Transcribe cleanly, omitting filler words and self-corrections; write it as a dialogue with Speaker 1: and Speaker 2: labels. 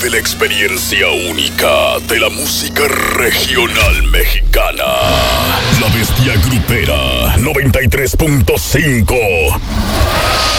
Speaker 1: la experiencia única de la música regional mexicana. La Bestia Grupera 93.5.